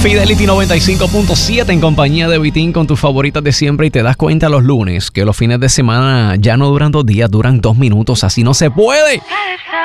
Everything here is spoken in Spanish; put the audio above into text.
Fidelity 95.7 en compañía de Vitín con tus favoritas de siempre, y te das cuenta los lunes que los fines de semana ya no duran 2 días, duran 2 minutos. Así no se puede.